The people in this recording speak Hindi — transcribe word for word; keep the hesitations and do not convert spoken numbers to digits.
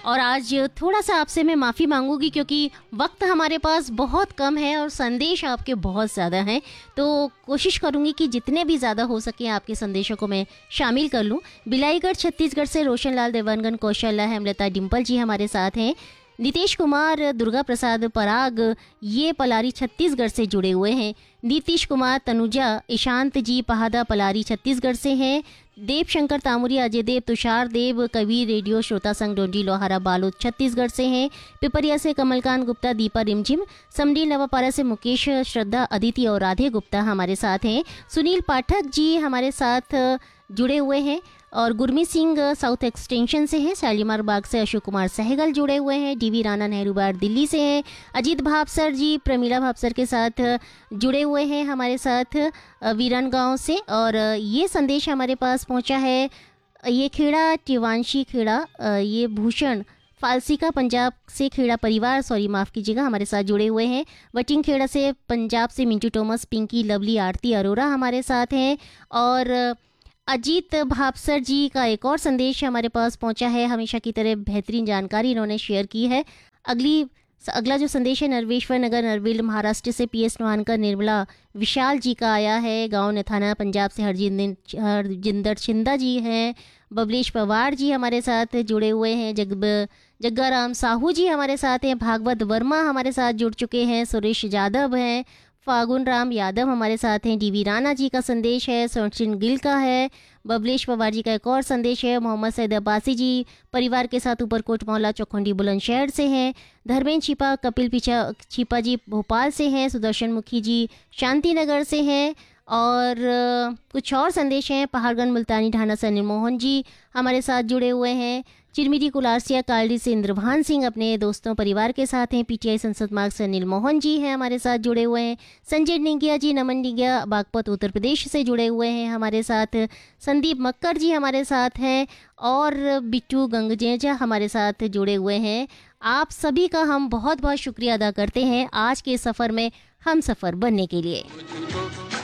और आज थोड़ा सा आपसे मैं माफ़ी मांगूंगी क्योंकि वक्त हमारे पास बहुत कम है और संदेश आपके बहुत ज़्यादा हैं, तो कोशिश करूंगी कि जितने भी ज़्यादा हो सके आपके संदेशों को मैं शामिल कर लूं। बिलाईगढ़ छत्तीसगढ़ से रोशन लाल देवानगन कौशल्या हेमलता डिम्पल जी हमारे साथ हैं। नीतीश कुमार दुर्गा प्रसाद पराग ये पलारी छत्तीसगढ़ से जुड़े हुए हैं। नीतीश कुमार तनुजा ईशांत जी पहादा पलारी छत्तीसगढ़ से हैं। देव शंकर तामुरी अजय देव तुषार देव कवि रेडियो श्रोता संघ डोंडी लोहारा बालोद छत्तीसगढ़ से हैं। पिपरिया से कमलकांत गुप्ता दीपा रिमझिम। समडी नवापारा से मुकेश श्रद्धा अदिति और राधे गुप्ता हमारे साथ हैं। सुनील पाठक जी हमारे साथ जुड़े हुए हैं और गुरमीत सिंह साउथ एक्सटेंशन से हैं। शालीमार बाग से अशोक कुमार सहगल जुड़े हुए हैं। डीवी राणा नेहरू बार दिल्ली से हैं। अजीत भापसर जी प्रमीला भापसर के साथ जुड़े हुए हैं हमारे साथ वीरन गांव से। और ये संदेश हमारे पास पहुंचा है, ये खेड़ा टिवांशी खेड़ा, ये भूषण फालसिका पंजाब से खेड़ा परिवार, सॉरी माफ़ कीजिएगा, हमारे साथ जुड़े हुए हैं। वटिंग खेड़ा से पंजाब से मिंटू टोमस, पिंकी लवली आरती अरोरा हमारे साथ हैं। और अजीत भापसर जी का एक और संदेश हमारे पास पहुंचा है, हमेशा की तरह बेहतरीन जानकारी इन्होंने शेयर की है। अगली अगला जो संदेश है नरवेश्वर नगर नरविल महाराष्ट्र से पी एस नवानकर निर्मला विशाल जी का आया है। गांव नथाना पंजाब से हरजिंदर हरजिंदर छिंदा जी हैं। बबलेश पवार जी हमारे साथ जुड़े हुए हैं। जग जग्गाराम साहू जी हमारे साथ हैं। भागवत वर्मा हमारे साथ जुड़ चुके हैं। सुरेश यादव हैं। फागुन राम यादव हमारे साथ हैं। डीवी राणा जी का संदेश है। सोनचिन गिल का है। बबलेश पवार जी का एक और संदेश है। मोहम्मद सैद अब्बासी जी परिवार के साथ ऊपरकोट मौला चौखंडी बुलंदशहर से हैं। धर्मेंद्र छिपा कपिल पिछा छिपा जी भोपाल से हैं। सुदर्शन मुखी जी शांति नगर से हैं। और कुछ और संदेश हैं। पहाड़गंज मुल्तानी ढाना से अनिल मोहन जी हमारे साथ जुड़े हुए हैं। चिरमिरी कुलारसिया कालडी से इंद्रभान सिंह अपने दोस्तों परिवार के साथ हैं। पीटीआई संसद मार्ग से अनिल मोहन जी हैं हमारे साथ जुड़े हुए हैं। संजय निगिया जी नमन निगिया बागपत उत्तर प्रदेश से जुड़े हुए हैं हमारे साथ। संदीप मक्कर जी हमारे साथ हैं और बिट्टू गंगजेजा हमारे साथ जुड़े हुए हैं। आप सभी का हम बहुत बहुत शुक्रिया अदा करते हैं आज के सफ़र में हम सफ़र बनने के लिए।